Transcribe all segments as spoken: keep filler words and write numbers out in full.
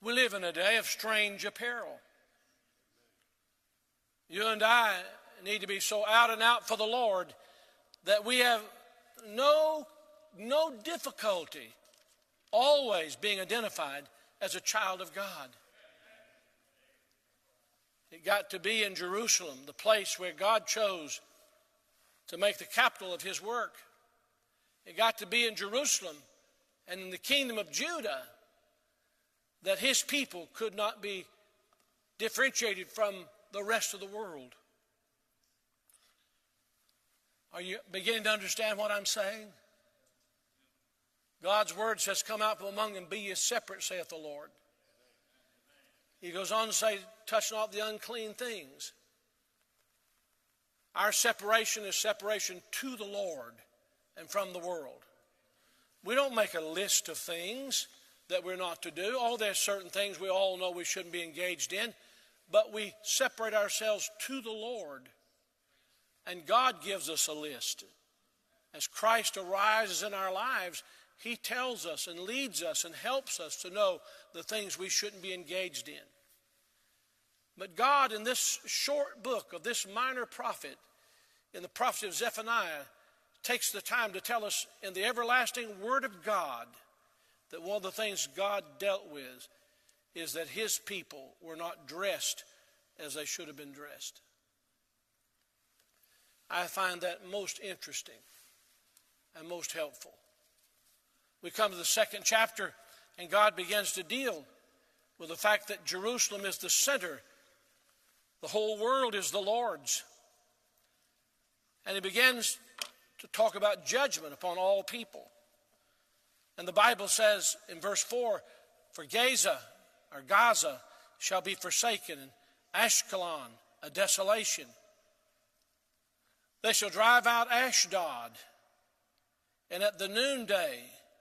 We live in a day of strange apparel. You and I need to be so out and out for the Lord that we have no, no difficulty always being identified as a child of God. It got to be in Jerusalem, the place where God chose to make the capital of his work. It got to be in Jerusalem and in the kingdom of Judah that his people could not be differentiated from the rest of the world. Are you beginning to understand what I'm saying? God's word says, come out from among them, be ye separate, saith the Lord. He goes on to say, touch not the unclean things. Our separation is separation to the Lord and from the world. We don't make a list of things that we're not to do. Oh, there's certain things we all know we shouldn't be engaged in, but we separate ourselves to the Lord. And God gives us a list. As Christ arises in our lives, he tells us and leads us and helps us to know the things we shouldn't be engaged in. But God, in this short book of this minor prophet, in the prophet of Zephaniah, takes the time to tell us in the everlasting word of God that one of the things God dealt with is that his people were not dressed as they should have been dressed. I find that most interesting and most helpful. We come to the second chapter, and God begins to deal with the fact that Jerusalem is the center. The whole world is the Lord's. And he begins to talk about judgment upon all people. And the Bible says in verse four, for Gaza, or Gaza, shall be forsaken, and Ashkelon, a desolation. They shall drive out Ashdod, and at the noonday,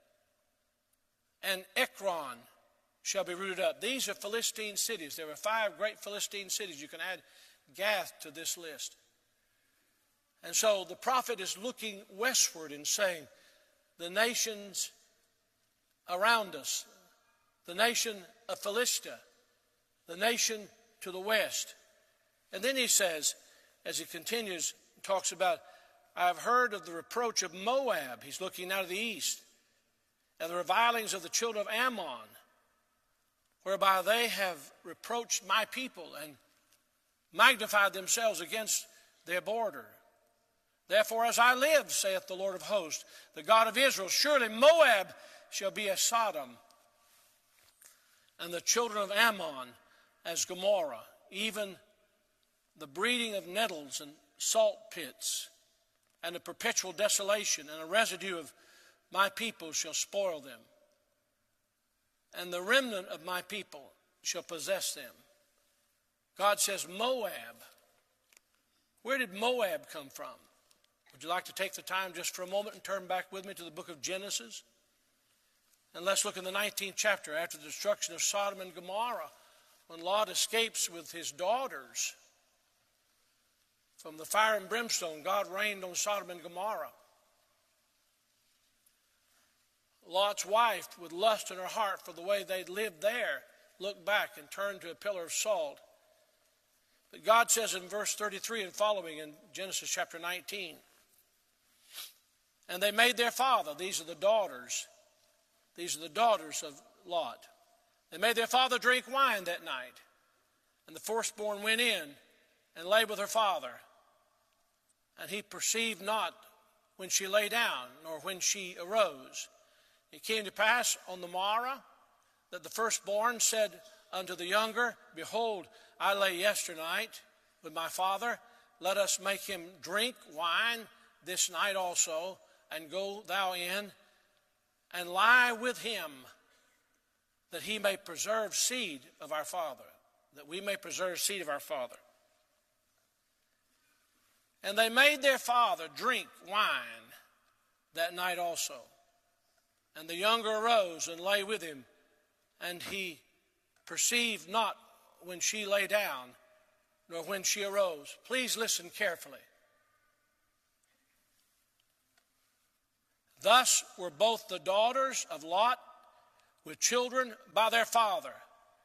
and Ekron shall be rooted up. These are Philistine cities. There were five great Philistine cities. You can add Gath to this list. And so the prophet is looking westward and saying, the nations around us, the nation of Philistia, the nation to the west. And then he says, as he continues, talks about, I have heard of the reproach of Moab. He's looking out of the east. And the revilings of the children of Ammon, whereby they have reproached my people and magnified themselves against their border. Therefore, as I live, saith the Lord of hosts, the God of Israel, surely Moab shall be as Sodom, and the children of Ammon as Gomorrah, even the breeding of nettles and salt pits, and a perpetual desolation, and a residue of my people shall spoil them, and the remnant of my people shall possess them. God says Moab. Where did Moab come from? Would you like to take the time just for a moment and turn back with me to the book of Genesis? And let's look in the nineteenth chapter, after the destruction of Sodom and Gomorrah, when Lot escapes with his daughters from the fire and brimstone. God rained on Sodom and Gomorrah. Lot's wife, with lust in her heart for the way they'd lived there, looked back and turned to a pillar of salt. But God says in verse thirty-three and following in Genesis chapter nineteen, and they made their father, these are the daughters, these are the daughters of Lot. They made their father drink wine that night. And the firstborn went in and lay with her father. And he perceived not when she lay down, nor when she arose. It came to pass on the morrow that the firstborn said unto the younger, behold, I lay yesternight with my father. Let us make him drink wine this night also, and go thou in and lie with him, that he may preserve seed of our father, that we may preserve seed of our father. And they made their father drink wine that night also. And the younger arose and lay with him, and he perceived not when she lay down, nor when she arose. Please listen carefully. Thus were both the daughters of Lot with children by their father,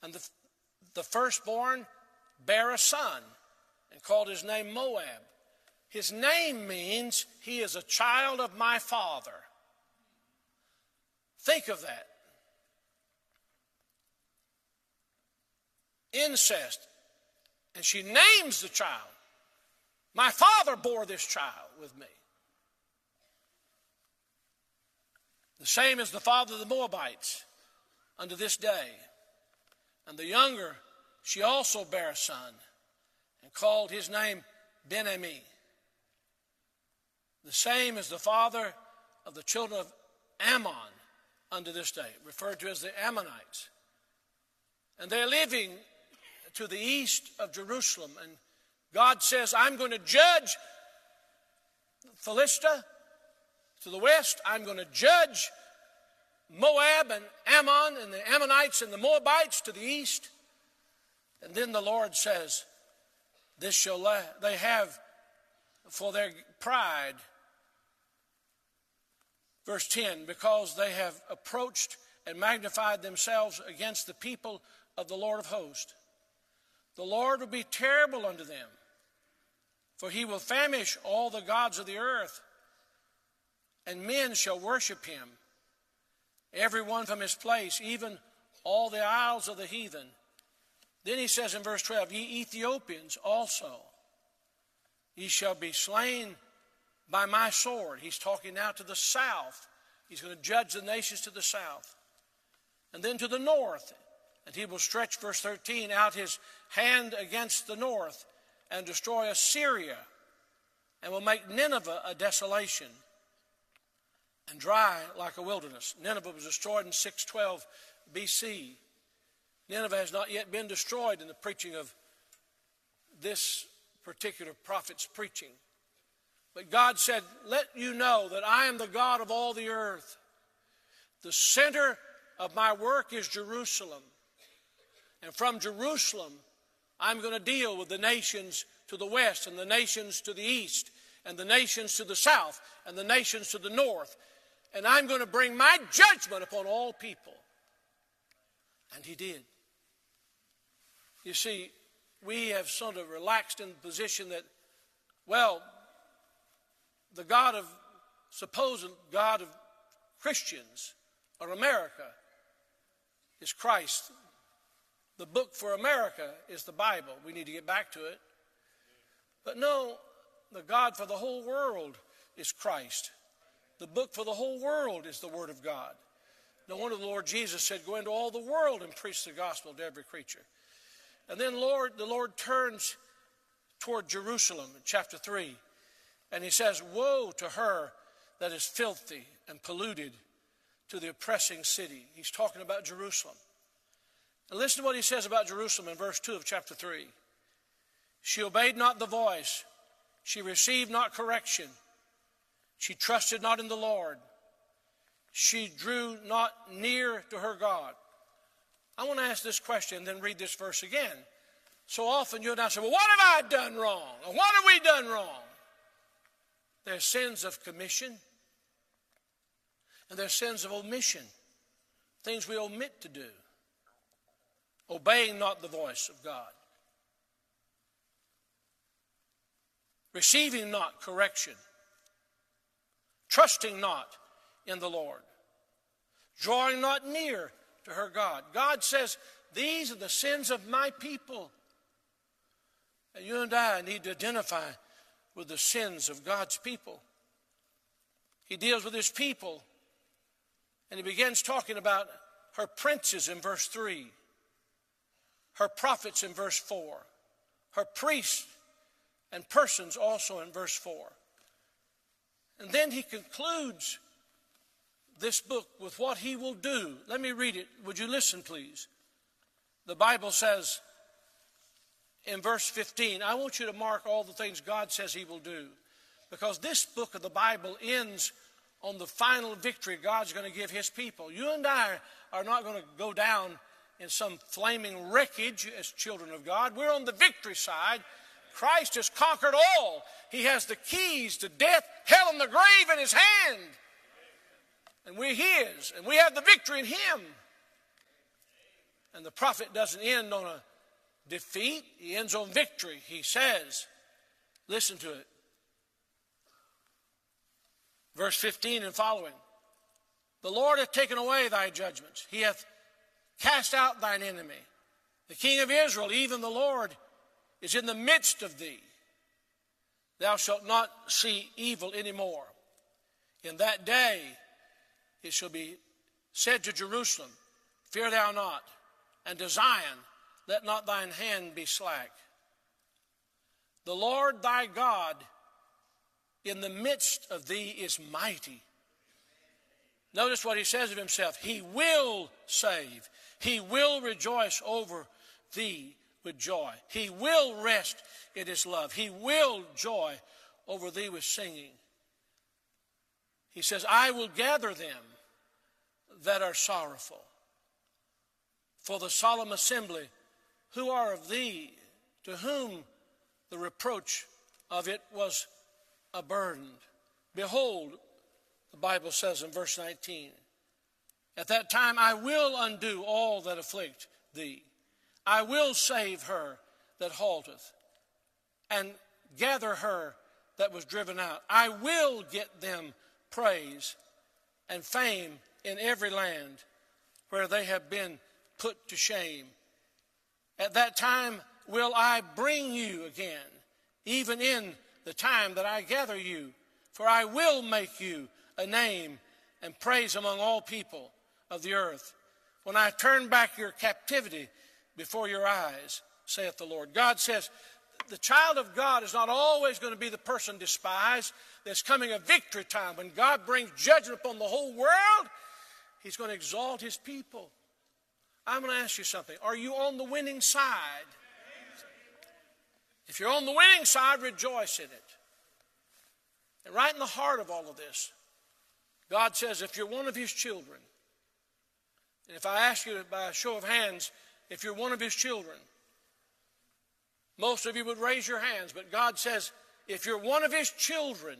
And the, the firstborn bare a son and called his name Moab. His name means he is a child of my father. Think of that. Incest. And she names the child. My father bore this child with me. The same as the father of the Moabites unto this day. And the younger, she also bare a son and called his name Ben-Ami. The same as the father of the children of Ammon unto this day, referred to as the Ammonites. And they're living to the east of Jerusalem. And God says, I'm going to judge Philistia to the west. I'm going to judge Moab and Ammon and the Ammonites and the Moabites to the east. And then the Lord says, this shall la- they have for their pride. Verse ten, because they have approached and magnified themselves against the people of the Lord of hosts. The Lord will be terrible unto them, for he will famish all the gods of the earth, and men shall worship him, every one from his place, even all the isles of the heathen. Then he says in verse twelve, ye Ethiopians also, ye shall be slain by my sword. He's talking now to the south. He's going to judge the nations to the south. And then to the north. And he will stretch, verse thirteen, out his hand against the north and destroy Assyria, and will make Nineveh a desolation and dry like a wilderness. Nineveh was destroyed in six twelve B C. Nineveh has not yet been destroyed in the preaching of this particular prophet's preaching. But God said, let you know that I am the God of all the earth. The center of my work is Jerusalem. And from Jerusalem, I'm going to deal with the nations to the west and the nations to the east and the nations to the south and the nations to the north. And I'm going to bring my judgment upon all people. And he did. You see, we have sort of relaxed in the position that, well, the God of, supposed God of Christians or America is Christ. The book for America is the Bible. We need to get back to it. But no, the God for the whole world is Christ. The book for the whole world is the Word of God. No wonder the Lord Jesus said, go into all the world and preach the gospel to every creature. And then Lord, the Lord turns toward Jerusalem in chapter three. And he says, woe to her that is filthy and polluted, to the oppressing city. He's talking about Jerusalem. And listen to what he says about Jerusalem in verse two of chapter three. She obeyed not the voice. She received not correction. She trusted not in the Lord. She drew not near to her God. I want to ask this question and then read this verse again. So often you and I say, well, what have I done wrong? Or what have we done wrong? There's sins of commission and there's sins of omission, things we omit to do. Obeying not the voice of God. Receiving not correction. Trusting not in the Lord. Drawing not near to her God. God says, these are the sins of my people. And you and I need to identify with the sins of God's people. He deals with his people, and he begins talking about her princes in verse three, her prophets in verse four, her priests and persons also in verse four. And then he concludes this book with what he will do. Let me read it. Would you listen, please? The Bible says in verse fifteen, I want you to mark all the things God says he will do, because this book of the Bible ends on the final victory God's going to give his people. You and I are not going to go down in some flaming wreckage as children of God. We're on the victory side. Christ has conquered all. He has the keys to death, hell, and the grave in his hand. And we're his, and we have the victory in him. And the prophet doesn't end on a defeat. He ends on victory. He says, listen to it. Verse fifteen and following. The Lord hath taken away thy judgments. He hath cast out thine enemy. The King of Israel, even the Lord, is in the midst of thee. Thou shalt not see evil any more. In that day it shall be said to Jerusalem, fear thou not, and to Zion, let not thine hand be slack. The Lord thy God in the midst of thee is mighty. Notice what he says of himself. He will save. He will rejoice over thee with joy. He will rest in his love. He will joy over thee with singing. He says, I will gather them that are sorrowful for the solemn assembly who are of thee, to whom the reproach of it was a burden. Behold, the Bible says in verse nineteen, at that time I will undo all that afflict thee. I will save her that halteth, and gather her that was driven out. I will get them praise and fame in every land where they have been put to shame. At that time will I bring you again, even in the time that I gather you. For I will make you a name and praise among all people of the earth, when I turn back your captivity before your eyes, saith the Lord. God says the child of God is not always going to be the person despised. There's coming a victory time when God brings judgment upon the whole world. He's going to exalt his people. I'm going to ask you something. Are you on the winning side? If you're on the winning side, rejoice in it. And right in the heart of all of this, God says, if you're one of his children, and if I ask you by a show of hands, if you're one of his children, most of you would raise your hands, but God says, if you're one of his children,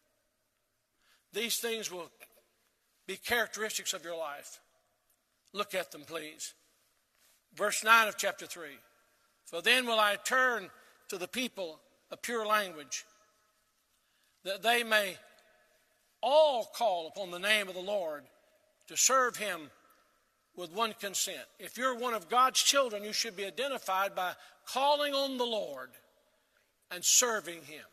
these things will be characteristics of your life. Look at them, please. Verse nine of chapter three. For then will I turn to the people a pure language, that they may all call upon the name of the Lord to serve him with one consent. If you're one of God's children, you should be identified by calling on the Lord and serving him.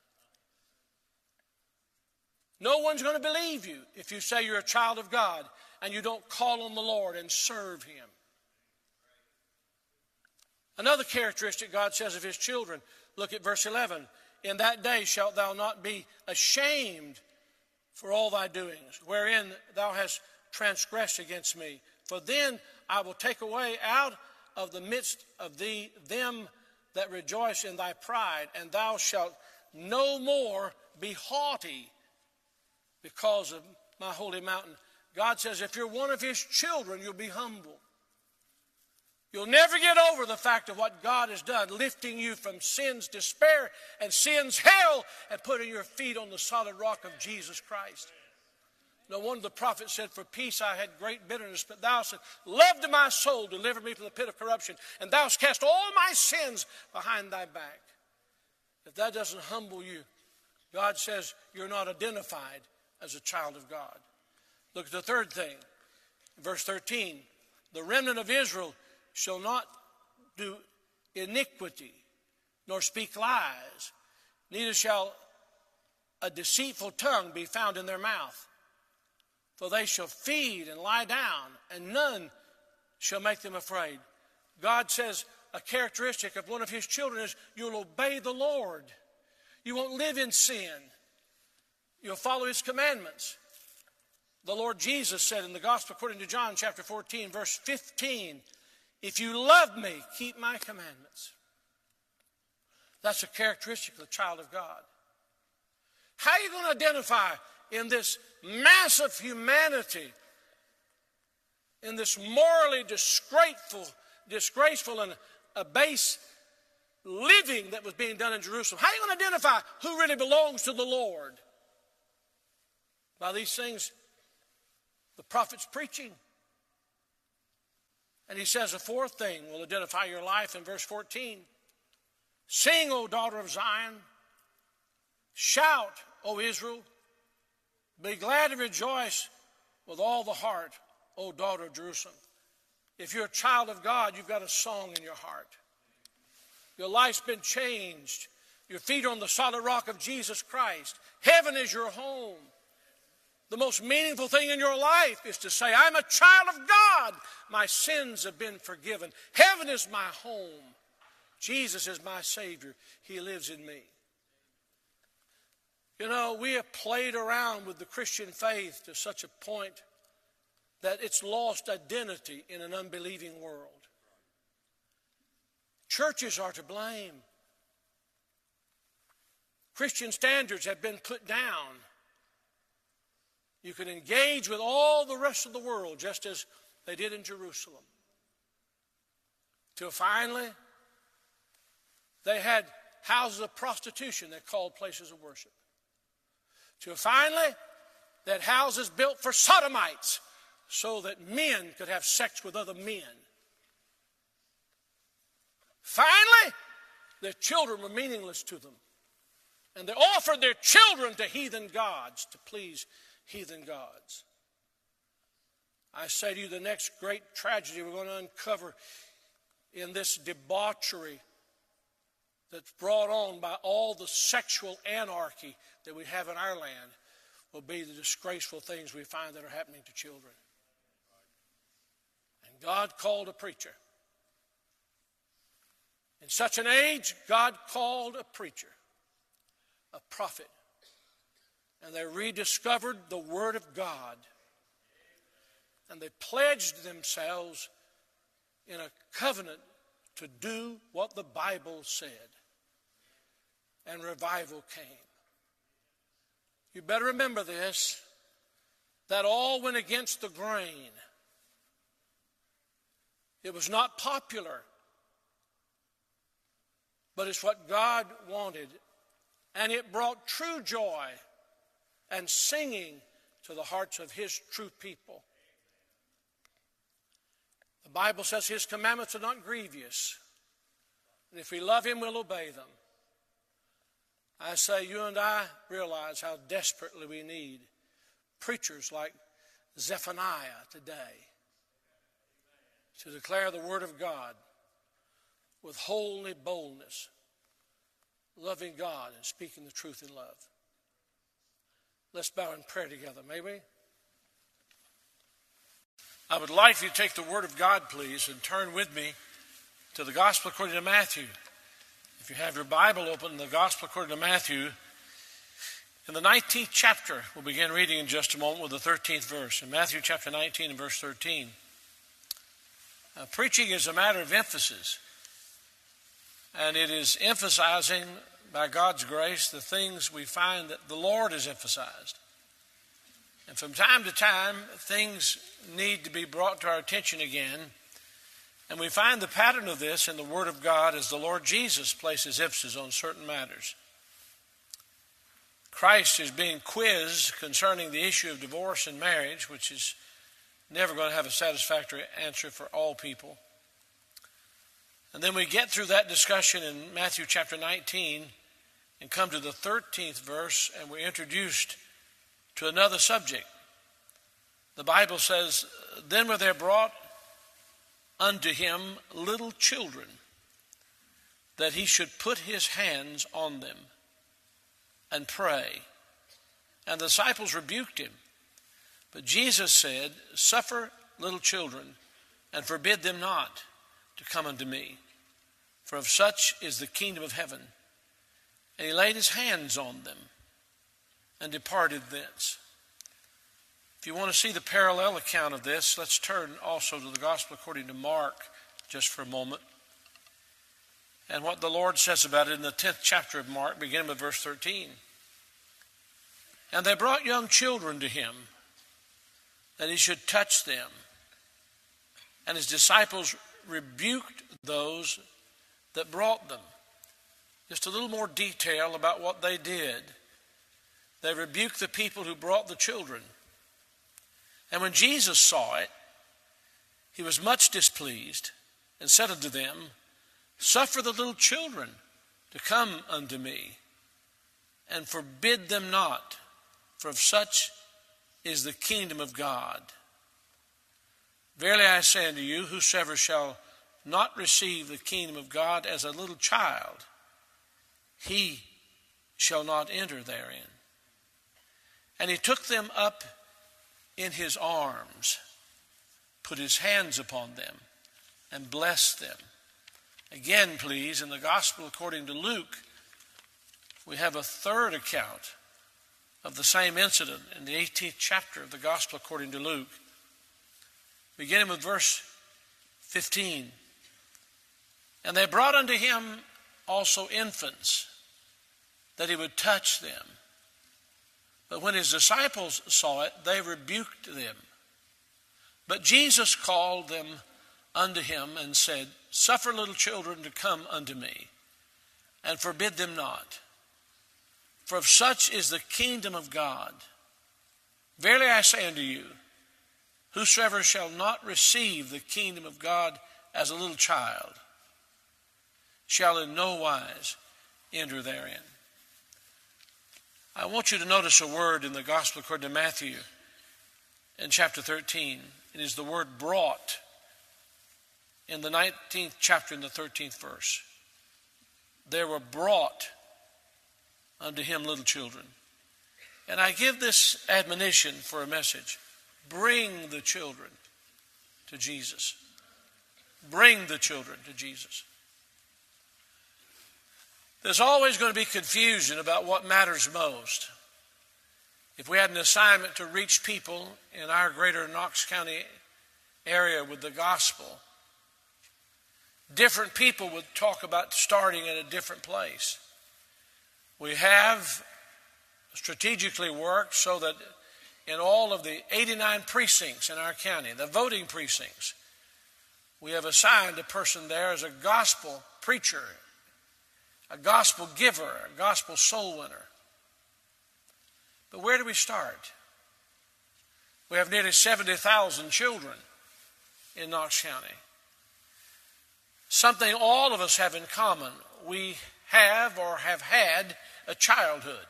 No one's going to believe you if you say you're a child of God and you don't call on the Lord and serve him. Another characteristic God says of his children, look at verse eleven. In that day shalt thou not be ashamed for all thy doings, wherein thou hast transgressed against me. For then I will take away out of the midst of thee them that rejoice in thy pride, and thou shalt no more be haughty because of my holy mountain. God says if you're one of his children, you'll be humble. You'll never get over the fact of what God has done, lifting you from sin's despair and sin's hell and putting your feet on the solid rock of Jesus Christ. No wonder the prophet said, for peace I had great bitterness, but thou hast loved my soul, delivered me from the pit of corruption, and thou hast cast all my sins behind thy back. If that doesn't humble you, God says you're not identified as a child of God. Look at the third thing. Verse thirteen, the remnant of Israel shall not do iniquity, nor speak lies, neither shall a deceitful tongue be found in their mouth. For they shall feed and lie down, and none shall make them afraid. God says a characteristic of one of his children is you'll obey the Lord. You won't live in sin. You'll follow his commandments. The Lord Jesus said in the Gospel according to John chapter fourteen, verse fifteen, if you love me, keep my commandments. That's a characteristic of the child of God. How are you going to identify in this massive humanity, in this morally disgraceful, disgraceful and abase living that was being done in Jerusalem? How are you going to identify who really belongs to the Lord? By these things the prophet's preaching. And he says a fourth thing will identify your life in verse fourteen. Sing, O daughter of Zion. Shout, O Israel. Be glad and rejoice with all the heart, O daughter of Jerusalem. If you're a child of God, you've got a song in your heart. Your life's been changed. Your feet are on the solid rock of Jesus Christ. Heaven is your home. The most meaningful thing in your life is to say, I'm a child of God. My sins have been forgiven. Heaven is my home. Jesus is my Savior. He lives in me. You know, we have played around with the Christian faith to such a point that it's lost identity in an unbelieving world. Churches are to blame. Christian standards have been put down. You can engage with all the rest of the world just as they did in Jerusalem. Till finally, they had houses of prostitution they called places of worship. Till finally, they had houses built for sodomites so that men could have sex with other men. Finally, their children were meaningless to them. And they offered their children to heathen gods to please heathen gods. I say to you, the next great tragedy we're going to uncover in this debauchery that's brought on by all the sexual anarchy that we have in our land will be the disgraceful things we find that are happening to children. And God called a preacher. In such an age, God called a preacher, a prophet, and they rediscovered the Word of God. And they pledged themselves in a covenant to do what the Bible said. And revival came. You better remember this, that all went against the grain. It was not popular, but it's what God wanted. And it brought true joy and singing to the hearts of His true people. The Bible says His commandments are not grievous. And if we love Him, we'll obey them. I say you and I realize how desperately we need preachers like Zephaniah today to declare the Word of God with holy boldness, loving God and speaking the truth in love. Let's bow in prayer together, may we? I would like you to take the Word of God, please, and turn with me to the Gospel according to Matthew. If you have your Bible open, the Gospel according to Matthew, in the nineteenth chapter, we'll begin reading in just a moment with the thirteenth verse. In Matthew chapter nineteen and verse thirteen. Uh, preaching is a matter of emphasis. And it is emphasizing, by God's grace, the things we find that the Lord has emphasized. And from time to time, things need to be brought to our attention again. And we find the pattern of this in the Word of God as the Lord Jesus places emphasis on certain matters. Christ is being quizzed concerning the issue of divorce and marriage, which is never going to have a satisfactory answer for all people. And then we get through that discussion in Matthew chapter nineteen and come to the thirteenth verse, and we're introduced to another subject. The Bible says, then were there brought unto him little children, that he should put his hands on them and pray. And the disciples rebuked him. But Jesus said, suffer little children, and forbid them not to come unto me, for of such is the kingdom of heaven. And he laid his hands on them and departed thence. If you want to see the parallel account of this, let's turn also to the Gospel according to Mark just for a moment. And what the Lord says about it in the tenth chapter of Mark, beginning with verse thirteen. And they brought young children to him, that he should touch them. And his disciples rebuked those that brought them. Just a little more detail about what they did. They rebuked the people who brought the children. And when Jesus saw it, he was much displeased, and said unto them, Suffer the little children to come unto me, and forbid them not, for of such is the kingdom of God. Verily I say unto you, whosoever shall not receive the kingdom of God as a little child, he shall not enter therein. And he took them up in his arms, put his hands upon them, and blessed them. Again, please, in the Gospel according to Luke, we have a third account of the same incident in the eighteenth chapter of the Gospel according to Luke, beginning with verse fifteen. And they brought unto him also infants, that he would touch them. But when his disciples saw it, they rebuked them. But Jesus called them unto him and said, Suffer little children to come unto me, and forbid them not. For of such is the kingdom of God. Verily I say unto you, whosoever shall not receive the kingdom of God as a little child, shall in no wise enter therein. I want you to notice a word in the Gospel according to Matthew in chapter thirteen. It is the word brought in the nineteenth chapter in the thirteenth verse. There were brought unto him little children. And I give this admonition for a message. Bring the children to Jesus. Bring the children to Jesus. There's always going to be confusion about what matters most. If we had an assignment to reach people in our greater Knox County area with the gospel, different people would talk about starting at a different place. We have strategically worked so that in all of the eighty-nine precincts in our county, the voting precincts, we have assigned a person there as a gospel preacher, a gospel giver, a gospel soul winner. But where do we start? We have nearly seventy thousand children in Knox County. Something all of us have in common. We have or have had a childhood.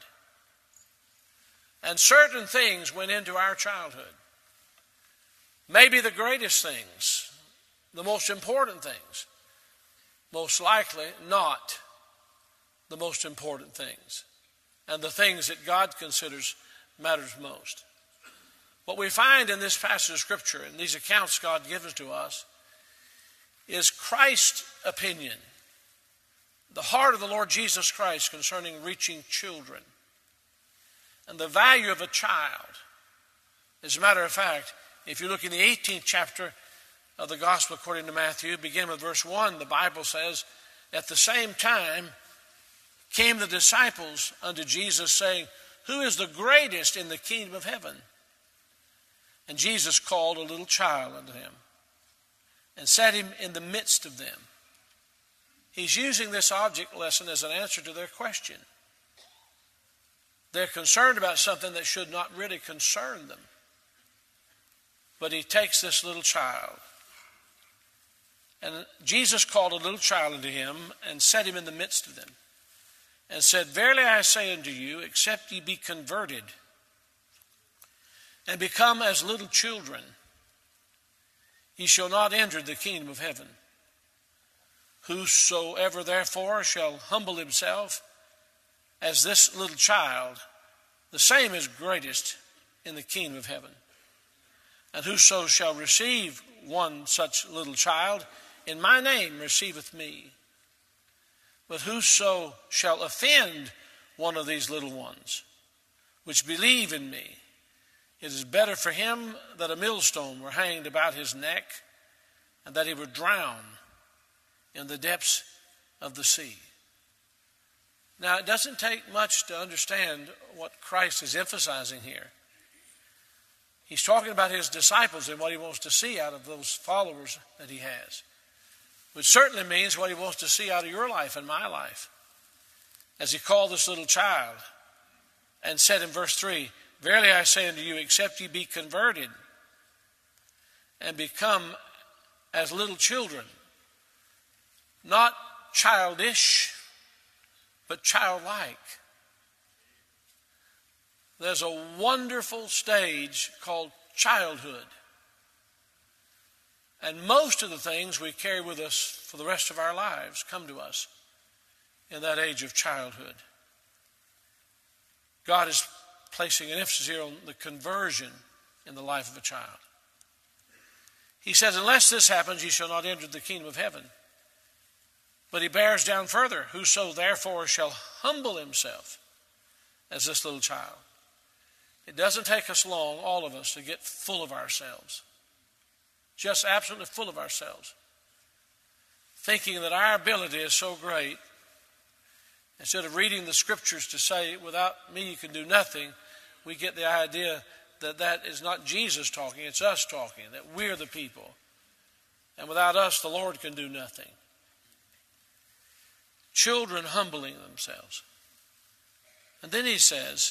And certain things went into our childhood. Maybe the greatest things, the most important things. Most likely not the most important things. And the things that God considers matters most. What we find in this passage of Scripture, in these accounts God gives to us, is Christ's opinion, the heart of the Lord Jesus Christ concerning reaching children, and the value of a child. As a matter of fact, if you look in the eighteenth chapter of the Gospel according to Matthew, begin with verse one, the Bible says, At the same time came the disciples unto Jesus, saying, Who is the greatest in the kingdom of heaven? And Jesus called a little child unto him, and set him in the midst of them. He's using this object lesson as an answer to their question. They're concerned about something that should not really concern them. But he takes this little child. And Jesus called a little child unto him, and set him in the midst of them, and said, Verily I say unto you, except ye be converted, and become as little children, ye shall not enter the kingdom of heaven. Whosoever therefore shall humble himself as this little child, the same is greatest in the kingdom of heaven. And whoso shall receive one such little child in my name receiveth me. But whoso shall offend one of these little ones, which believe in me, it is better for him that a millstone were hanged about his neck, and that he would drown in the depths of the sea. Now, it doesn't take much to understand what Christ is emphasizing here. He's talking about his disciples and what he wants to see out of those followers that he has, which certainly means what he wants to see out of your life and my life. As he called this little child and said in verse three, Verily I say unto you, except ye be converted and become as little children. Not childish, but childlike. There's a wonderful stage called childhood. And most of the things we carry with us for the rest of our lives come to us in that age of childhood. God is placing an emphasis here on the conversion in the life of a child. He says, unless this happens, ye shall not enter the kingdom of heaven. But he bears down further, whoso therefore shall humble himself as this little child. It doesn't take us long, all of us, to get full of ourselves. Just absolutely full of ourselves. Thinking that our ability is so great. Instead of reading the scriptures to say, without me you can do nothing, we get the idea that that is not Jesus talking, it's us talking, that we're the people. And without us, the Lord can do nothing. Children humbling themselves. And then he says,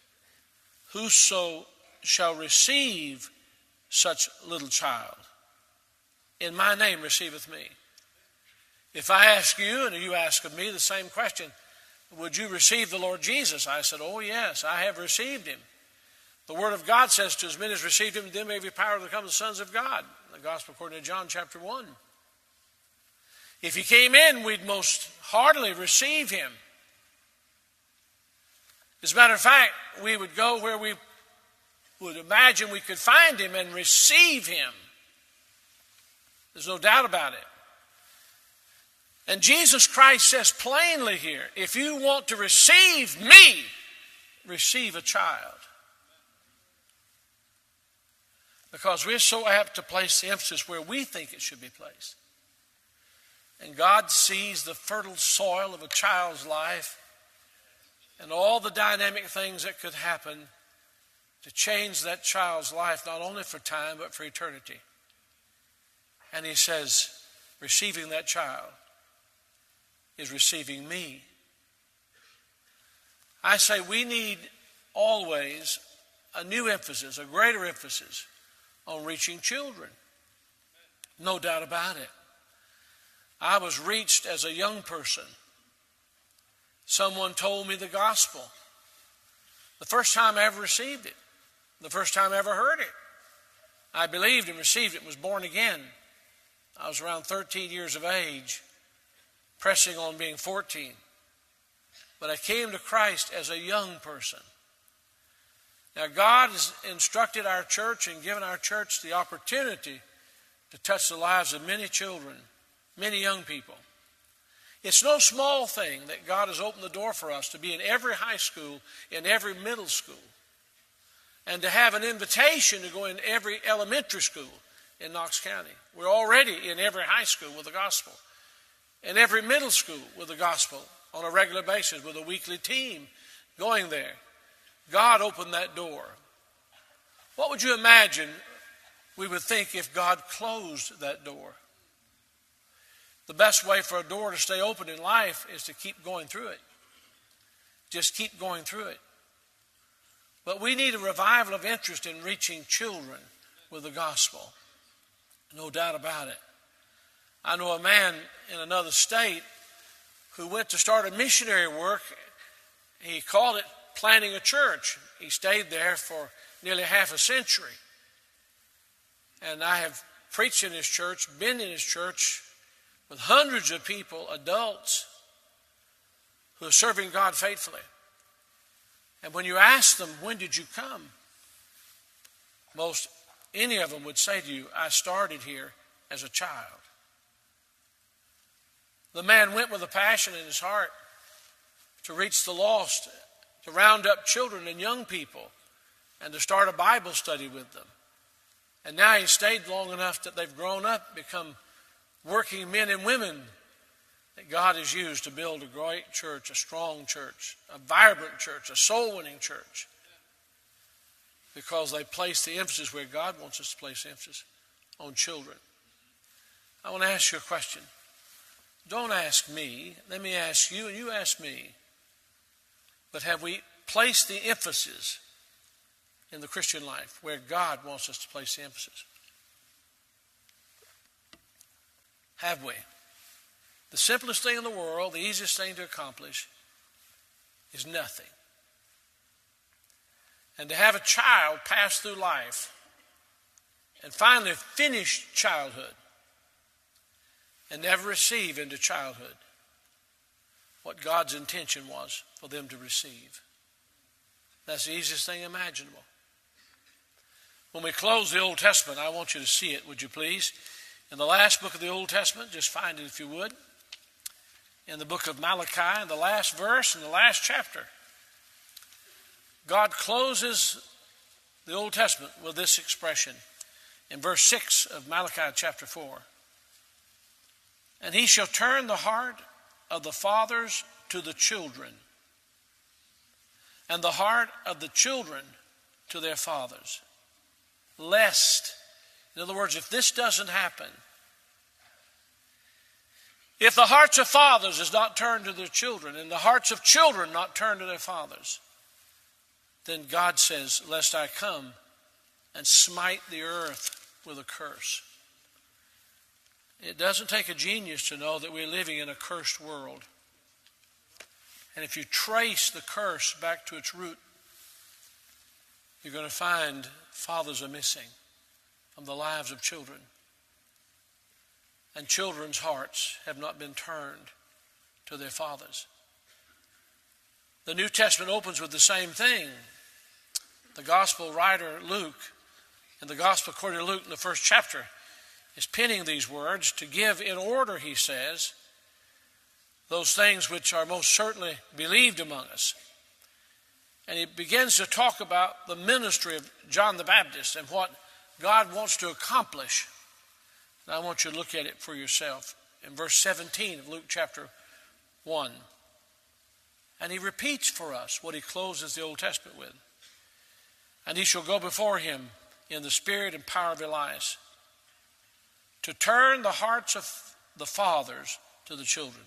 whoso shall receive such little child, in my name receiveth me. If I ask you, and you ask of me the same question, would you receive the Lord Jesus? I said, oh yes, I have received him. The Word of God says to as many as received him, to them every power to become the sons of God. The Gospel according to John chapter one. If he came in, we'd most heartily receive him. As a matter of fact, we would go where we would imagine we could find him and receive him. There's no doubt about it. And Jesus Christ says plainly here, if you want to receive me, receive a child. Because we're so apt to place the emphasis where we think it should be placed. And God sees the fertile soil of a child's life and all the dynamic things that could happen to change that child's life, not only for time, but for eternity. And he says, receiving that child is receiving me. I say we need always a new emphasis, a greater emphasis on reaching children. No doubt about it. I was reached as a young person. Someone told me the gospel. The first time I ever received it. The first time I ever heard it. I believed and received it and was born again. I was around thirteen years of age, pressing on being fourteen. But I came to Christ as a young person. Now God has instructed our church and given our church the opportunity to touch the lives of many children, many young people. It's no small thing that God has opened the door for us to be in every high school, in every middle school, and to have an invitation to go in every elementary school in Knox County. We're already in every high school with the gospel, in every middle school with the gospel on a regular basis with a weekly team going there. God opened that door. What would you imagine we would think if God closed that door? The best way for a door to stay open in life is to keep going through it. Just keep going through it. But we need a revival of interest in reaching children with the gospel. No doubt about it. I know a man in another state who went to start a missionary work. He called it planting a church. He stayed there for nearly half a century. And I have preached in his church, been in his church with hundreds of people, adults, who are serving God faithfully. And when you ask them, when did you come? Most any of them would say to you, I started here as a child. The man went with a passion in his heart to reach the lost, to round up children and young people, and to start a Bible study with them. And now he's stayed long enough that they've grown up, become working men and women that God has used to build a great church, a strong church, a vibrant church, a soul-winning church. Because they place the emphasis where God wants us to place emphasis, on children. I want to ask you a question. Don't ask me. Let me ask you, and you ask me. But have we placed the emphasis in the Christian life where God wants us to place the emphasis? have we? The simplest thing in the world, the easiest thing to accomplish is nothing. And to have a child pass through life and finally finish childhood and never receive into childhood what God's intention was for them to receive. That's the easiest thing imaginable. When we close the Old Testament, I want you to see it, would you please? In the last book of the Old Testament, just find it if you would. In the book of Malachi, in the last verse, in the last chapter, God closes the Old Testament with this expression in verse six of Malachi chapter four. And he shall turn the heart of the fathers to the children, and the heart of the children to their fathers, lest, in other words, if this doesn't happen, if the hearts of fathers is not turned to their children, and the hearts of children not turned to their fathers, then God says, lest I come and smite the earth with a curse. It doesn't take a genius to know that we're living in a cursed world. And if you trace the curse back to its root, you're going to find fathers are missing from the lives of children. And children's hearts have not been turned to their fathers. The New Testament opens with the same thing. The gospel writer Luke, in the gospel according to Luke in the first chapter, is penning these words to give in order, he says, those things which are most certainly believed among us. And he begins to talk about the ministry of John the Baptist and what God wants to accomplish. And I want you to look at it for yourself in verse seventeen of Luke chapter one. And he repeats for us what he closes the Old Testament with. And he shall go before him in the spirit and power of Elias, to turn the hearts of the fathers to the children,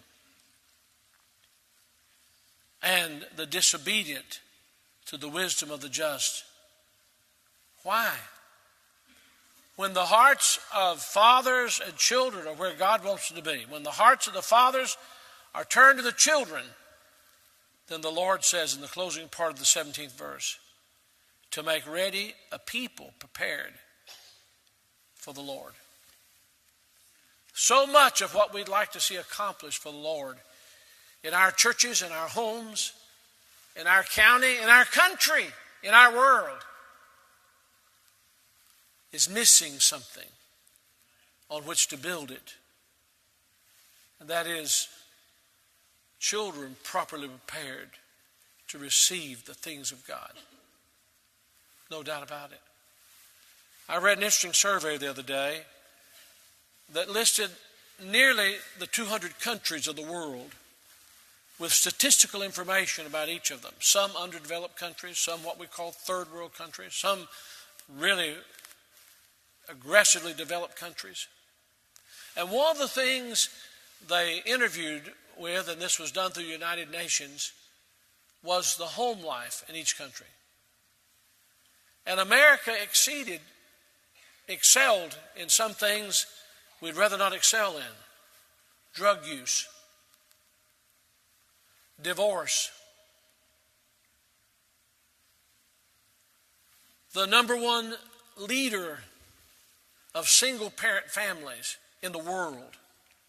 and the disobedient to the wisdom of the just. Why? When the hearts of fathers and children are where God wants them to be, when the hearts of the fathers are turned to the children, then the Lord says in the closing part of the seventeenth verse, to make ready a people prepared for the Lord. So much of what we'd like to see accomplished for the Lord in our churches, in our homes, in our county, in our country, in our world, is missing something on which to build it. And that is children properly prepared to receive the things of God. No doubt about it. I read an interesting survey the other day that listed nearly the two hundred countries of the world with statistical information about each of them. Some underdeveloped countries, some what we call third world countries, some really aggressively developed countries. And one of the things they interviewed with, and this was done through the United Nations, was the home life in each country. And America exceeded, excelled in some things we'd rather not excel in. Drug use, divorce. The number one leader of single-parent families in the world.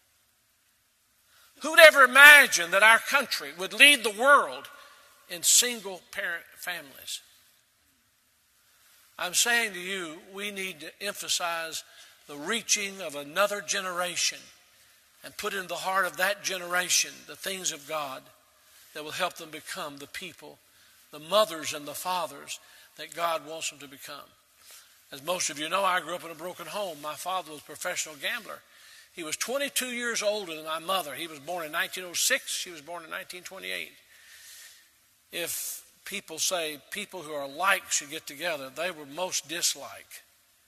Who'd ever imagine that our country would lead the world in single-parent families? I'm saying to you, we need to emphasize the reaching of another generation and put in the heart of that generation the things of God that will help them become the people, the mothers and the fathers that God wants them to become. As most of you know, I grew up in a broken home. My father was a professional gambler. He was twenty-two years older than my mother. He was born in nineteen oh six. She was born in nineteen twenty-eight. If people say people who are alike should get together, they were most dislike.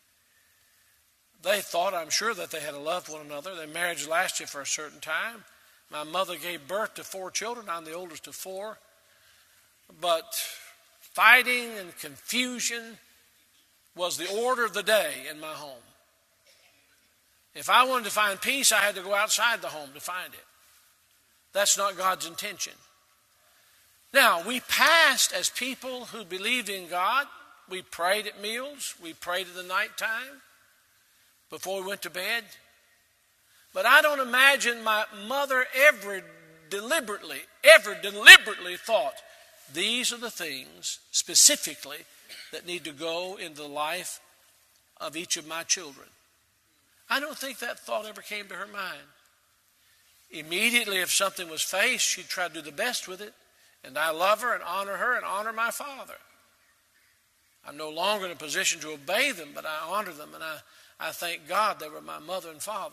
They thought, I'm sure, that they had loved one another. Their marriage lasted for a certain time. My mother gave birth to four children. I'm the oldest of four. But fighting and confusion was the order of the day in my home. If I wanted to find peace, I had to go outside the home to find it. That's not God's intention. Now, we passed as people who believed in God. We prayed at meals. We prayed at the nighttime before we went to bed. But I don't imagine my mother ever deliberately, ever deliberately thought, these are the things specifically that need to go into the life of each of my children. I don't think that thought ever came to her mind. Immediately, if something was faced, she'd try to do the best with it. And I love her and honor her and honor my father. I'm no longer in a position to obey them, but I honor them, and I, I thank God they were my mother and father.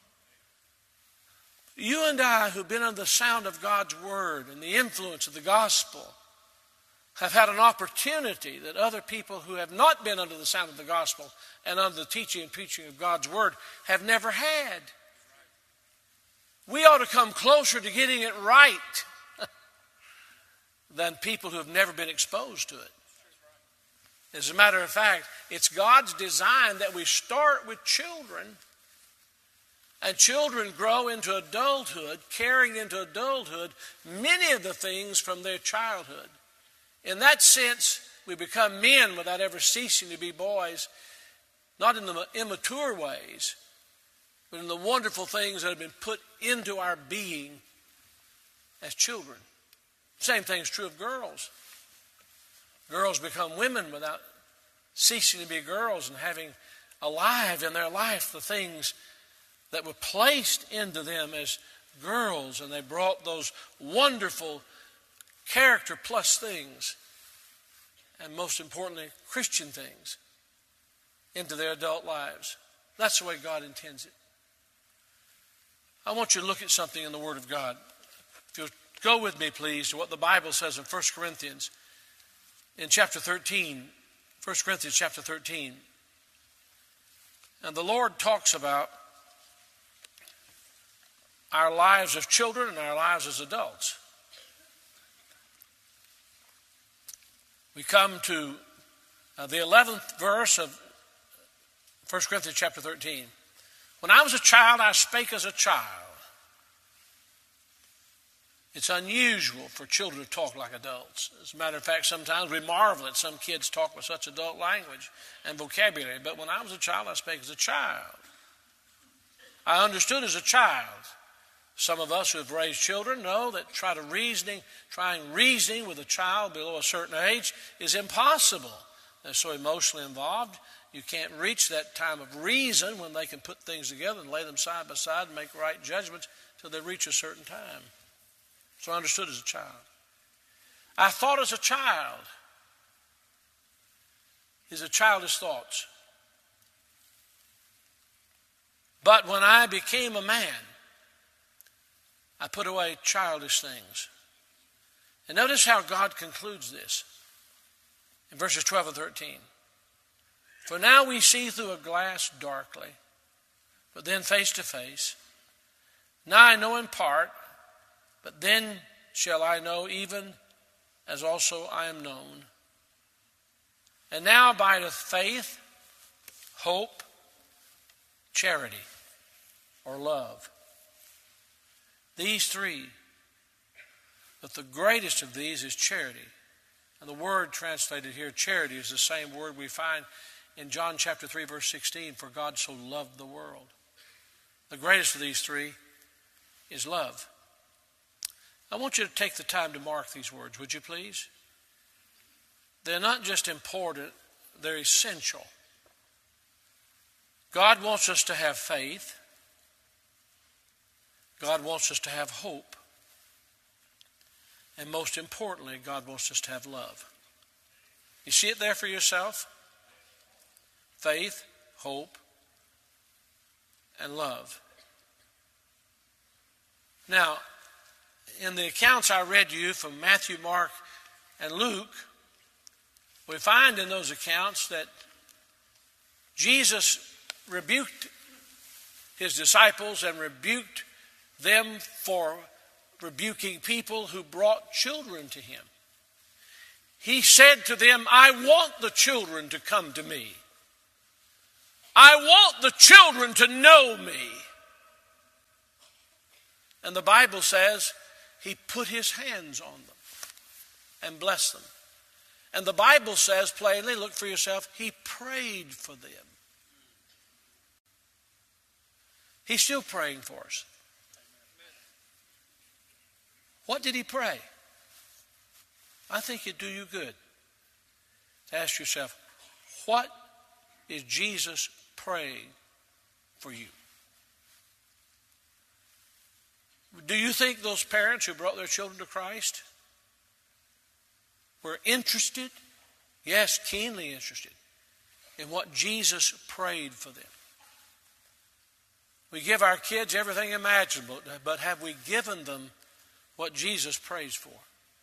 You and I, who've been under the sound of God's word and the influence of the gospel, have had an opportunity that other people who have not been under the sound of the gospel and under the teaching and preaching of God's word have never had. We ought to come closer to getting it right than people who have never been exposed to it. As a matter of fact, it's God's design that we start with children, and children grow into adulthood, carrying into adulthood many of the things from their childhood. In that sense, we become men without ever ceasing to be boys, not in the immature ways, but in the wonderful things that have been put into our being as children. Same thing is true of girls. Girls become women without ceasing to be girls and having alive in their life the things that were placed into them as girls, and they brought those wonderful character plus things, and most importantly, Christian things, into their adult lives. That's the way God intends it. I want you to look at something in the Word of God. If you'll go with me, please, to what the Bible says in First Corinthians in chapter thirteen. First Corinthians chapter thirteen. And the Lord talks about our lives as children and our lives as adults. We come to uh, the eleventh verse of First Corinthians chapter thirteen. When I was a child, I spake as a child. It's unusual for children to talk like adults. As a matter of fact, sometimes we marvel at some kids talk with such adult language and vocabulary. But when I was a child, I spake as a child. I understood as a child. Some of us who have raised children know that try to reasoning, trying reasoning with a child below a certain age is impossible. They're so emotionally involved. You can't reach that time of reason when they can put things together and lay them side by side and make right judgments till they reach a certain time. So I understood as a child. I thought as a child. These are childish thoughts. But when I became a man, I put away childish things. And notice how God concludes this in verses twelve and thirteen. For now we see through a glass darkly, but then face to face. Now I know in part, but then shall I know even as also I am known. And now abideth faith, hope, charity, or love. These three, but the greatest of these is charity. And the word translated here, charity, is the same word we find in John chapter three, verse sixteen, for God so loved the world. The greatest of these three is love. I want you to take the time to mark these words, would you please? They're not just important, they're essential. God wants us to have faith. God wants us to have hope. And most importantly, God wants us to have love. You see it there for yourself? Faith, hope, and love. Now, in the accounts I read to you from Matthew, Mark, and Luke, we find in those accounts that Jesus rebuked his disciples and rebuked them for rebuking people who brought children to him. He said to them, I want the children to come to me. I want the children to know me. And the Bible says he put his hands on them and blessed them. And the Bible says plainly, look for yourself, he prayed for them. He's still praying for us. What did he pray? I think it'd do you good to ask yourself, what is Jesus praying for you? Do you think those parents who brought their children to Christ were interested, yes, keenly interested, in what Jesus prayed for them? We give our kids everything imaginable, but have we given them what Jesus prays for?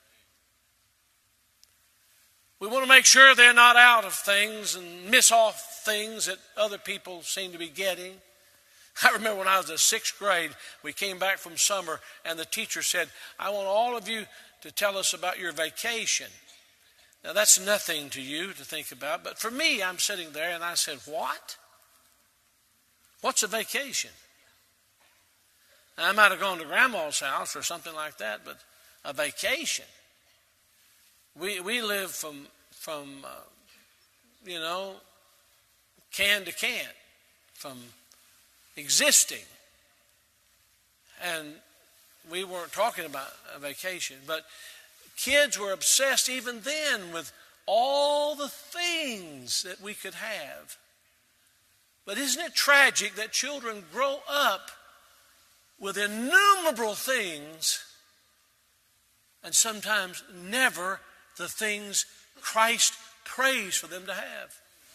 We want to make sure they're not out of things and miss off things that other people seem to be getting. I remember when I was in the sixth grade, we came back from summer, and the teacher said, I want all of you to tell us about your vacation. Now, that's nothing to you to think about, but for me, I'm sitting there, and I said, what? What's a vacation? Now, I might have gone to Grandma's house or something like that, but a vacation. We we live from, from uh, you know, can to can, from existing. And we weren't talking about a vacation, but kids were obsessed even then with all the things that we could have. But isn't it tragic that children grow up with innumerable things and sometimes never the things Christ prays for them to have?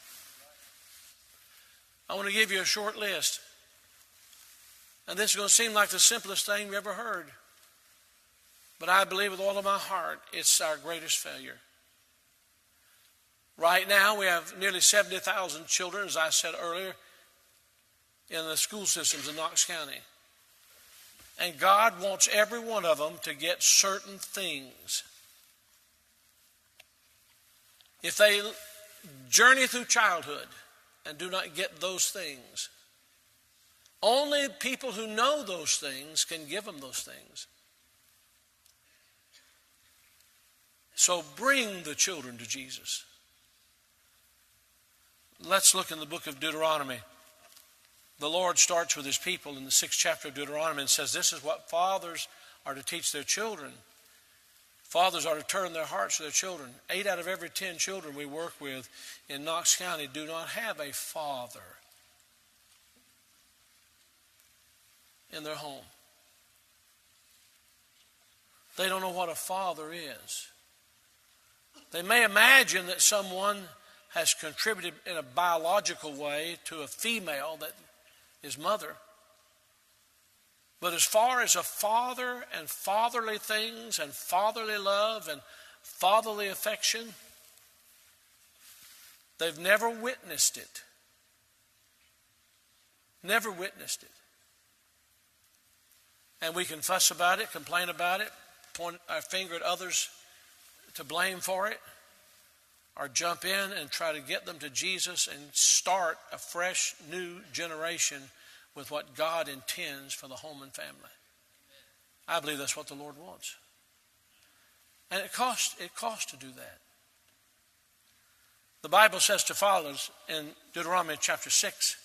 I want to give you a short list. And this is going to seem like the simplest thing we ever heard. But I believe with all of my heart, it's our greatest failure. Right now, we have nearly seventy thousand children, as I said earlier, in the school systems in Knox County. And God wants every one of them to get certain things. If they journey through childhood and do not get those things, only people who know those things can give them those things. So bring the children to Jesus. Let's look in the book of Deuteronomy. The Lord starts with his people in the sixth chapter of Deuteronomy and says, this is what fathers are to teach their children. Fathers are to turn their hearts to their children. Eight out of every ten children we work with in Knox County do not have a father in their home. They don't know what a father is. They may imagine that someone has contributed in a biological way to a female that is mother. But as far as a father and fatherly things and fatherly love and fatherly affection, they've never witnessed it. Never witnessed it. And we can fuss about it, complain about it, point our finger at others to blame for it, or jump in and try to get them to Jesus and start a fresh new generation with what God intends for the home and family. I believe that's what the Lord wants. And it costs, it costs to do that. The Bible says to fathers in Deuteronomy chapter six,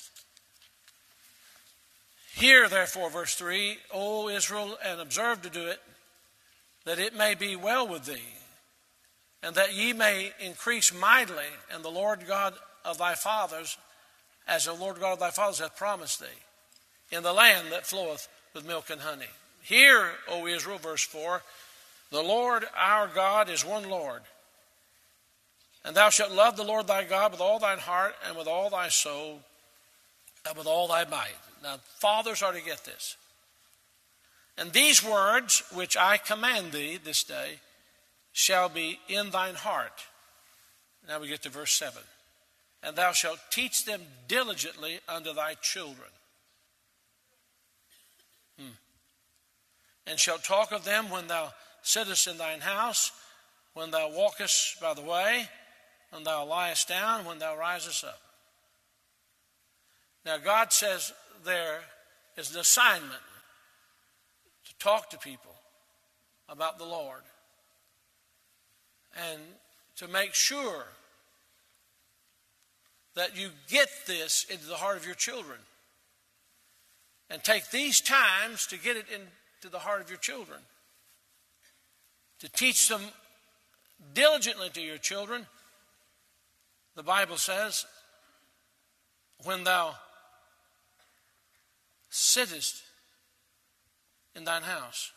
hear therefore, verse three, O Israel, and observe to do it, that it may be well with thee, and that ye may increase mightily in the Lord God of thy fathers, as the Lord God of thy fathers hath promised thee, in the land that floweth with milk and honey. Hear, O Israel, verse four, the Lord our God is one Lord, and thou shalt love the Lord thy God with all thine heart, and with all thy soul, and with all thy might. Now, fathers are to get this. And these words which I command thee this day shall be in thine heart. Now we get to verse seven. And thou shalt teach them diligently unto thy children. Hmm. And shalt talk of them when thou sittest in thine house, when thou walkest by the way, when thou liest down, when thou risest up. Now, God says there is an assignment to talk to people about the Lord and to make sure that you get this into the heart of your children. And take these times to get it into the heart of your children. To teach them diligently to your children. The Bible says, when thou sittest in thine house,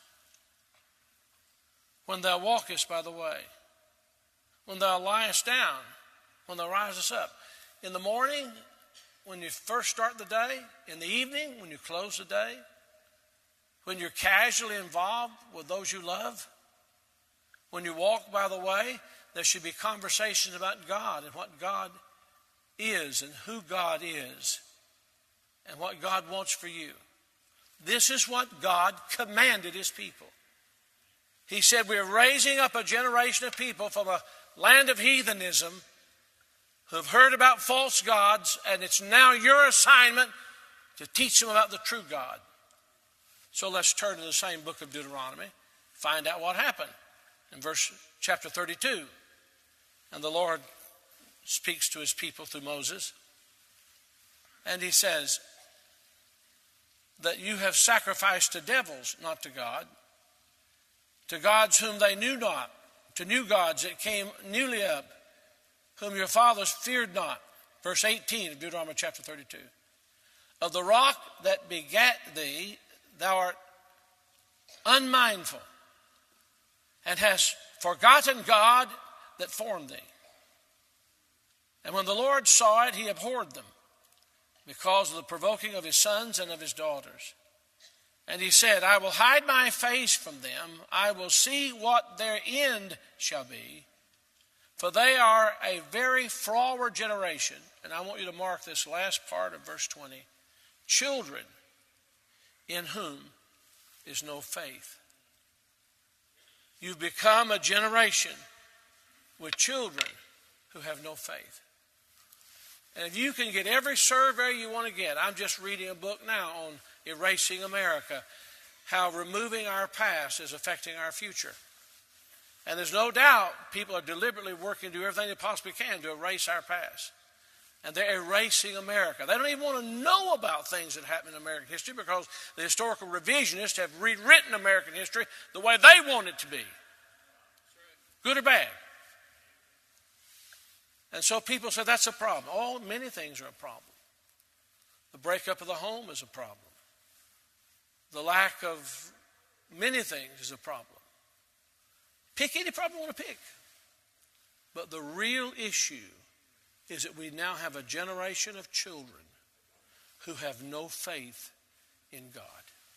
when thou walkest by the way, when thou liest down, when thou risest up. In the morning, when you first start the day, in the evening, when you close the day, when you're casually involved with those you love, when you walk by the way, there should be conversations about God and what God is and who God is and what God wants for you. This is what God commanded his people. He said, we're raising up a generation of people from a land of heathenism who have heard about false gods, and it's now your assignment to teach them about the true God. So let's turn to the same book of Deuteronomy, find out what happened. In verse chapter thirty-two, and the Lord speaks to his people through Moses, and he says that you have sacrificed to devils, not to God, to gods whom they knew not, to new gods that came newly up, whom your fathers feared not. Verse eighteen of Deuteronomy chapter thirty-two. Of the rock that begat thee, thou art unmindful, and hast forgotten God that formed thee. And when the Lord saw it, he abhorred them, because of the provoking of his sons and of his daughters. And he said, I will hide my face from them, I will see what their end shall be. For they are a very froward generation. And I want you to mark this last part of verse twenty. Children in whom is no faith. You've become a generation with children who have no faith. And if you can get every survey you want to get, I'm just reading a book now on Erasing America, how removing our past is affecting our future. And there's no doubt people are deliberately working to do everything they possibly can to erase our past. And they're erasing America. They don't even want to know about things that happen in American history because the historical revisionists have rewritten American history the way they want it to be. Good or bad. And so people say that's a problem. Oh, many things are a problem. The breakup of the home is a problem. The lack of many things is a problem. Pick any problem you want to pick. But the real issue is that we now have a generation of children who have no faith in God.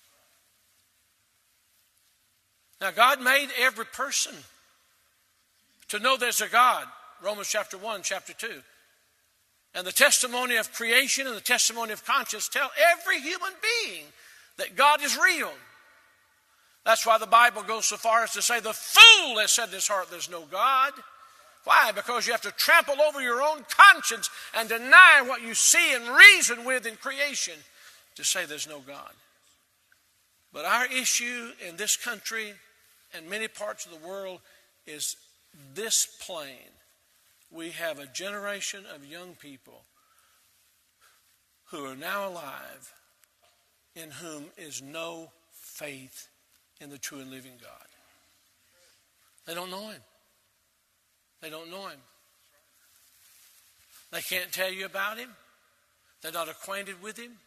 Now, God made every person to know there's a God. Romans chapter one, chapter two. And the testimony of creation and the testimony of conscience tell every human being that God is real. That's why the Bible goes so far as to say the fool has said in his heart there's no God. Why? Because you have to trample over your own conscience and deny what you see and reason with in creation to say there's no God. But our issue in this country and many parts of the world is this plain. We have a generation of young people who are now alive in whom is no faith in the true and living God. They don't know him. They don't know him. They can't tell you about him. They're not acquainted with him.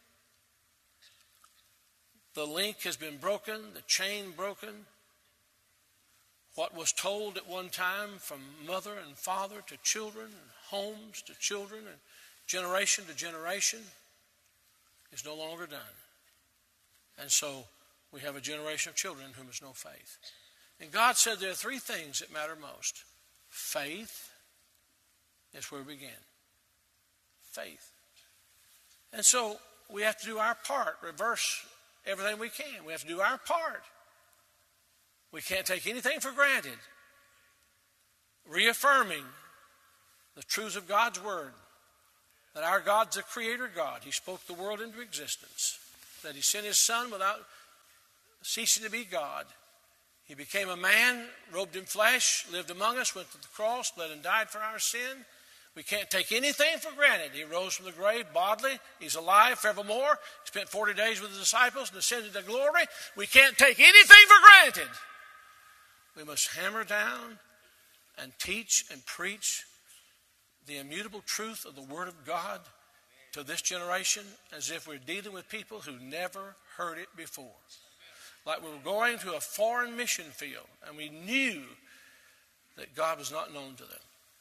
The link has been broken, the chain broken. What was told at one time from mother and father to children, and homes to children, and generation to generation is no longer done. And so we have a generation of children in whom is no faith. And God said there are three things that matter most. Faith is where we begin. Faith. And so we have to do our part, reverse everything we can. We have to do our part. We can't take anything for granted. Reaffirming the truths of God's word that our God's a creator God. He spoke the world into existence. That he sent his Son without ceasing to be God. He became a man, robed in flesh, lived among us, went to the cross, bled and died for our sin. We can't take anything for granted. He rose from the grave bodily. He's alive forevermore. He spent forty days with his disciples and ascended to glory. We can't take anything for granted. We must hammer down and teach and preach the immutable truth of the Word of God to this generation as if we're dealing with people who never heard it before. Like we were going to a foreign mission field and we knew that God was not known to them.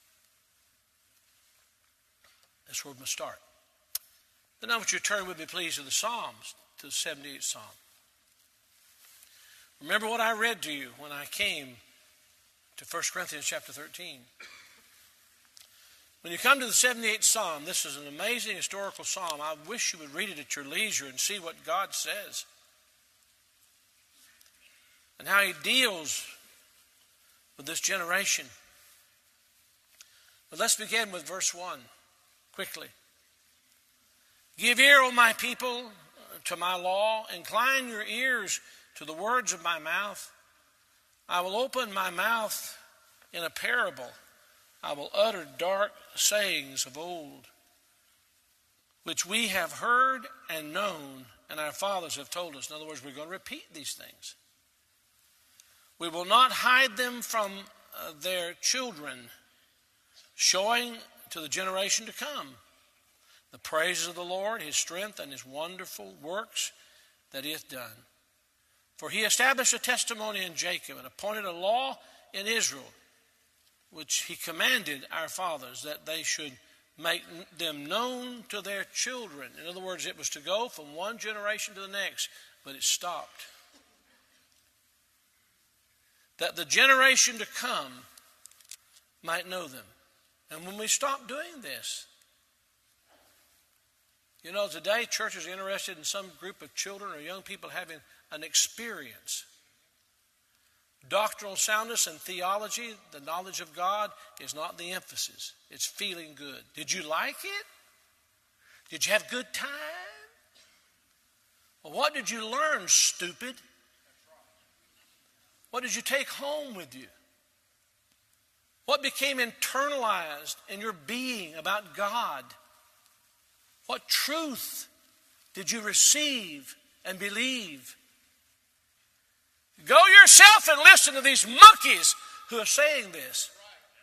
That's where we must start. Then I want you to turn with me, please, to the Psalms, to the seventy-eighth Psalm. Remember what I read to you when I came to First Corinthians chapter thirteen. When you come to the seventy-eighth Psalm, this is an amazing historical psalm. I wish you would read it at your leisure and see what God says. And how he deals with this generation. But let's begin with verse one. Quickly. Give ear, O my people, to my law. Incline your ears to the words of my mouth. I will open my mouth in a parable. I will utter dark sayings of old, which we have heard and known, and our fathers have told us. In other words, we're going to repeat these things. We will not hide them from uh, their children, showing to the generation to come the praises of the Lord, his strength, and his wonderful works that he hath done. For he established a testimony in Jacob and appointed a law in Israel, which he commanded our fathers that they should make them known to their children. In other words, it was to go from one generation to the next, but it stopped. That the generation to come might know them. And when we stop doing this, you know, today churches are interested in some group of children or young people having an experience. Doctrinal soundness and theology, the knowledge of God, is not the emphasis. It's feeling good. Did you like it? Did you have good time? Well, what did you learn, stupid? What did you take home with you? What became internalized in your being about God? What truth did you receive and believe? Go yourself and listen to these monkeys who are saying this.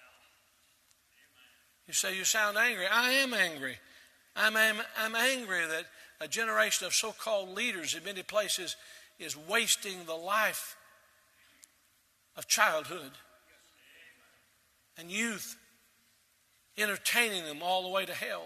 You say you sound angry. I am angry. I'm, I'm, I'm angry that a generation of so-called leaders in many places is wasting the life of childhood and youth, entertaining them all the way to hell.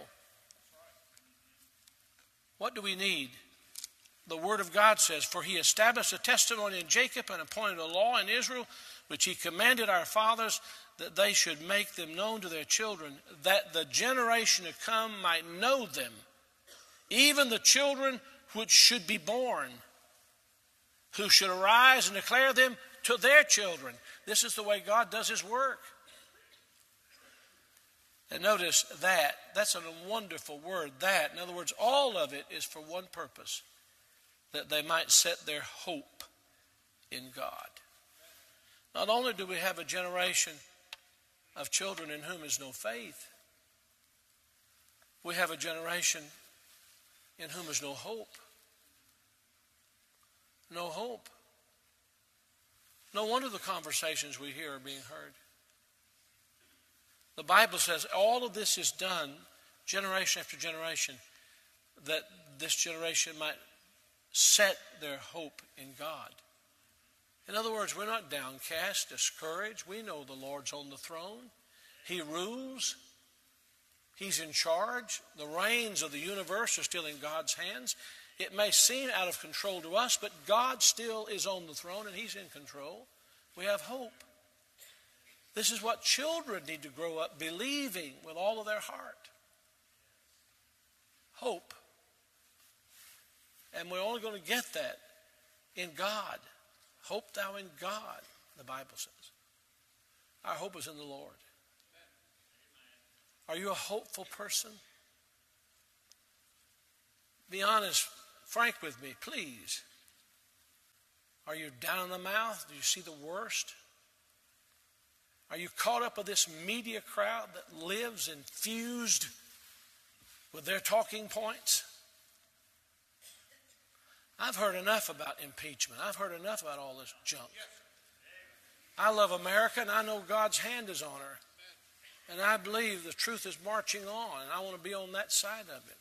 What do we need? The Word of God says, for he established a testimony in Jacob and appointed a law in Israel, which he commanded our fathers that they should make them known to their children, that the generation to come might know them, even the children which should be born, who should arise and declare them to their children. This is the way God does his work. And notice that. That's a wonderful word, that. In other words, all of it is for one purpose, that they might set their hope in God. Not only do we have a generation of children in whom is no faith, we have a generation in whom is no hope. No hope. No wonder the conversations we hear are being heard. The Bible says all of this is done generation after generation, that this generation might set their hope in God. In other words, we're not downcast, discouraged. We know the Lord's on the throne. He rules. He's in charge. The reins of the universe are still in God's hands. It may seem out of control to us, but God still is on the throne and he's in control. We have hope. This is what children need to grow up believing with all of their heart. Hope. And we're only going to get that in God. Hope thou in God, the Bible says. Our hope is in the Lord. Are you a hopeful person? Be honest, frank with me, please. Are you down in the mouth? Do you see the worst? Are you caught up with this media crowd that lives infused with their talking points? I've heard enough about impeachment. I've heard enough about all this junk. I love America, and I know God's hand is on her. And I believe the truth is marching on, and I want to be on that side of it.